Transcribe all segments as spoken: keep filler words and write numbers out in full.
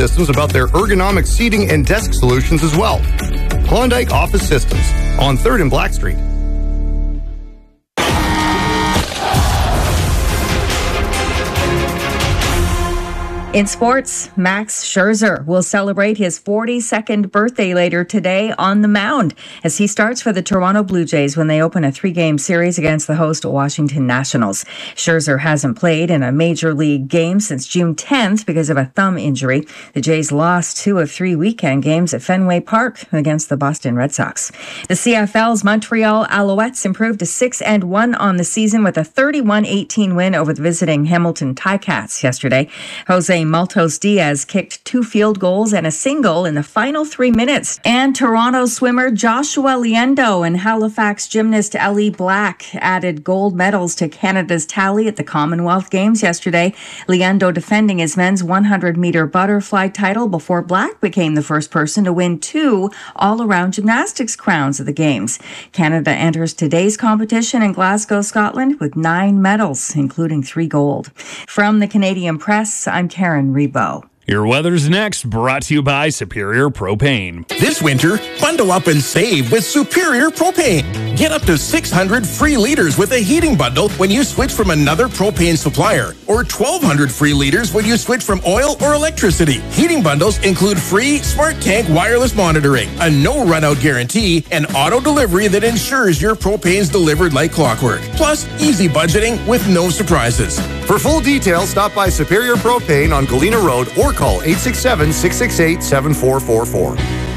Systems about their ergonomic seating and desk solutions as well. Klondike Office Systems on third and Black Street. In sports, Max Scherzer will celebrate his forty-second birthday later today on the mound as he starts for the Toronto Blue Jays when they open a three-game series against the host Washington Nationals. Scherzer hasn't played in a major league game since June tenth because of a thumb injury. The Jays lost two of three weekend games at Fenway Park against the Boston Red Sox. The C F L's Montreal Alouettes improved to six and one on the season with a thirty-one eighteen win over the visiting Hamilton Ticats yesterday. Jose Maltos Diaz kicked two field goals and a single in the final three minutes. And Toronto swimmer Joshua Liendo and Halifax gymnast Ellie Black added gold medals to Canada's tally at the Commonwealth Games yesterday. Liendo defending his men's one hundred meter butterfly title before Black became the first person to win two all-around gymnastics crowns at the Games. Canada enters today's competition in Glasgow, Scotland with nine medals, including three gold. From the Canadian Press, I'm Karen Rebo. Your weather's next, brought to you by Superior Propane. This winter, bundle up and save with Superior Propane. Get up to six hundred free liters with a heating bundle when you switch from another propane supplier, or twelve hundred free liters when you switch from oil or electricity. Heating bundles include free Smart Tank wireless monitoring, a no run-out guarantee, and auto delivery that ensures your propane's delivered like clockwork. Plus, easy budgeting with no surprises. For full details, stop by Superior Propane on Galena Road or call eight six seven, six six eight, seven four four four.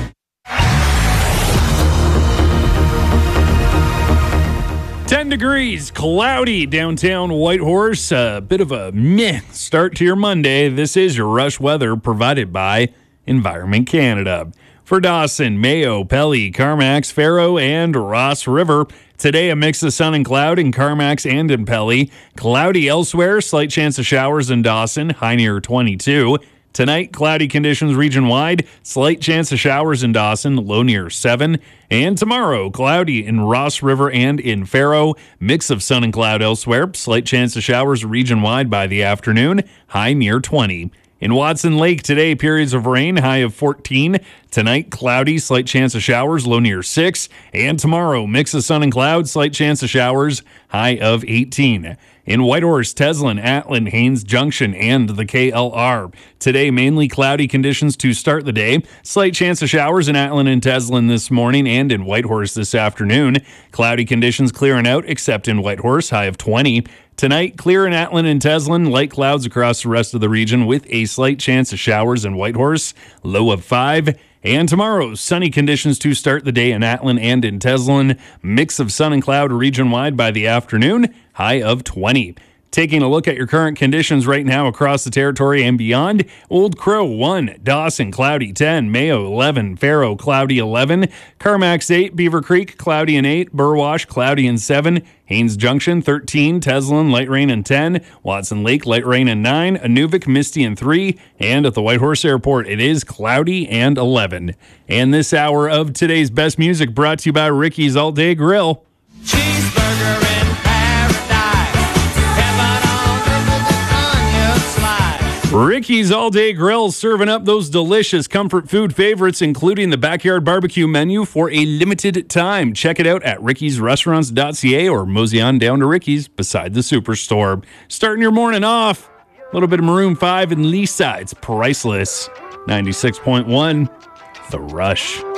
ten degrees, cloudy downtown Whitehorse. A bit of a meh start to your Monday. This is your Rush weather provided by Environment Canada. For Dawson, Mayo, Pelly, Carmax, Faro, and Ross River. Today, a mix of sun and cloud in Carmax and in Pelly. Cloudy elsewhere, slight chance of showers in Dawson, high near twenty-two. Tonight, cloudy conditions region-wide, slight chance of showers in Dawson, low near seven. And tomorrow, cloudy in Ross River and in Faro, mix of sun and cloud elsewhere, slight chance of showers region-wide by the afternoon, high near twenty. In Watson Lake today, periods of rain, high of fourteen. Tonight, cloudy, slight chance of showers, low near six. And tomorrow, mix of sun and clouds, slight chance of showers, high of eighteen. In Whitehorse, Teslin, Atlin, Haines Junction, and the K L R. Today, mainly cloudy conditions to start the day. Slight chance of showers in Atlin and Teslin this morning and in Whitehorse this afternoon. Cloudy conditions clearing out, except in Whitehorse, high of twenty. Tonight, clear in Atlin and Teslin, light clouds across the rest of the region with a slight chance of showers in Whitehorse, low of five. And tomorrow, sunny conditions to start the day in Atlin and in Teslin, mix of sun and cloud region-wide by the afternoon, high of twenty. Taking a look at your current conditions right now across the territory and beyond, Old Crow one, Dawson cloudy ten, Mayo eleven, Faro cloudy eleven, Carmax eight, Beaver Creek cloudy and eight, Burwash cloudy and seven, Haines Junction thirteen, Teslin light rain and ten, Watson Lake light rain and nine, Inuvik misty and three, and at the Whitehorse Airport it is cloudy and eleven. And this hour of today's best music brought to you by Ricky's All Day Grill. Cheeseburger in Ricky's All Day Grill serving up those delicious comfort food favorites, including the backyard barbecue menu for a limited time. Check it out at rickys restaurants dot c a or mosey on down to Ricky's beside the Superstore. Starting your morning off, a little bit of Maroon five and Lisa. It's priceless. ninety-six point one, The Rush.